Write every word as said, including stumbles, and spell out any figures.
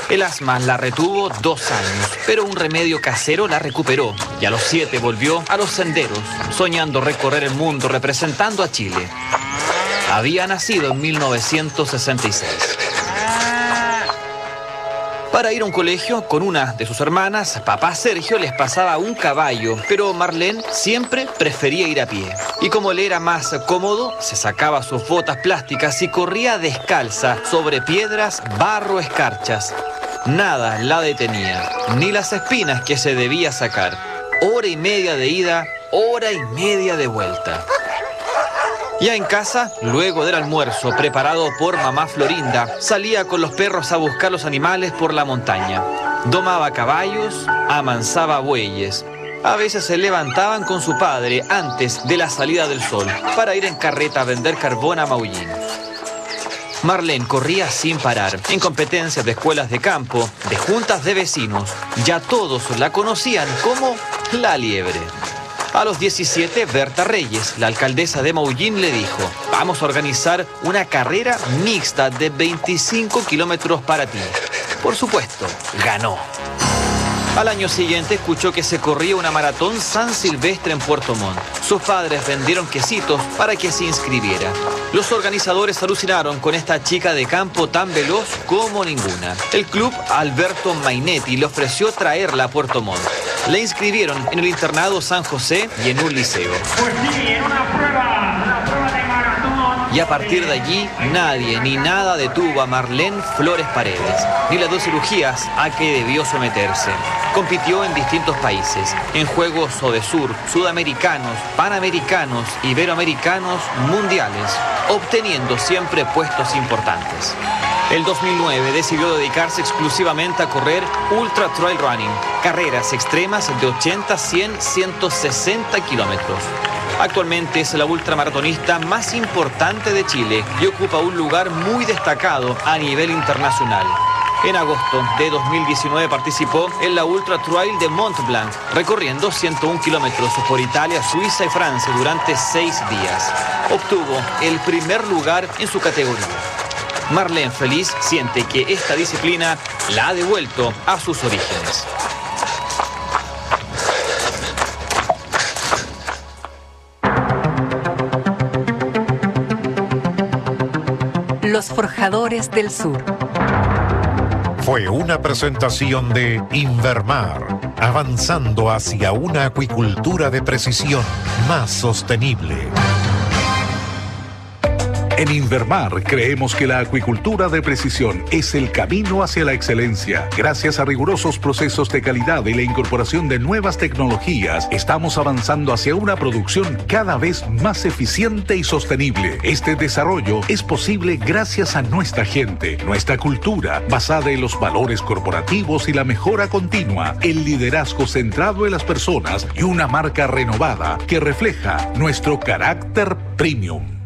El asma la retuvo dos años, pero un remedio casero la recuperó y a los siete volvió a los senderos, soñando recorrer el mundo representando a Chile. Había nacido en mil novecientos sesenta y seis. Para ir a un colegio con una de sus hermanas, papá Sergio les pasaba un caballo, pero Marlene siempre prefería ir a pie. Y como le era más cómodo, se sacaba sus botas plásticas y corría descalza sobre piedras, barro, escarchas. Nada la detenía, ni las espinas que se debía sacar. Hora y media de ida, hora y media de vuelta. Ya en casa, luego del almuerzo preparado por mamá Florinda, salía con los perros a buscar los animales por la montaña. Domaba caballos, amansaba bueyes. A veces se levantaban con su padre antes de la salida del sol para ir en carreta a vender carbón a Maullín. Marlene corría sin parar, en competencias de escuelas de campo, de juntas de vecinos. Ya todos la conocían como la liebre. A los diecisiete, Berta Reyes, la alcaldesa de Maullín, le dijo: vamos a organizar una carrera mixta de veinticinco kilómetros para ti. Por supuesto, ganó. Al año siguiente escuchó que se corría una maratón San Silvestre en Puerto Montt. Sus padres vendieron quesitos para que se inscribiera. Los organizadores alucinaron con esta chica de campo tan veloz como ninguna. El club Alberto Mainetti le ofreció traerla a Puerto Montt. La inscribieron en el internado San José y en un liceo. Pues sí, en una prueba, una prueba de maratón. Y a partir de allí, nadie ni nada detuvo a Marlene Flores Paredes, ni las dos cirugías a que debió someterse. Compitió en distintos países, en Juegos Odesur, Sudamericanos, Panamericanos, Iberoamericanos, Mundiales, obteniendo siempre puestos importantes. El dos mil nueve decidió dedicarse exclusivamente a correr Ultra Trail Running, carreras extremas de ochenta, cien, ciento sesenta kilómetros. Actualmente es la ultramaratonista más importante de Chile y ocupa un lugar muy destacado a nivel internacional. En agosto de dos mil diecinueve participó en la Ultra Trail de Mont Blanc, recorriendo ciento un kilómetros por Italia, Suiza y Francia durante seis días. Obtuvo el primer lugar en su categoría. Marlene Feliz siente que esta disciplina la ha devuelto a sus orígenes. Los Forjadores del Sur. Fue una presentación de Invermar, avanzando hacia una acuicultura de precisión más sostenible. En Invermar creemos que la acuicultura de precisión es el camino hacia la excelencia. Gracias a rigurosos procesos de calidad y la incorporación de nuevas tecnologías, estamos avanzando hacia una producción cada vez más eficiente y sostenible. Este desarrollo es posible gracias a nuestra gente, nuestra cultura, basada en los valores corporativos y la mejora continua, el liderazgo centrado en las personas y una marca renovada que refleja nuestro carácter premium.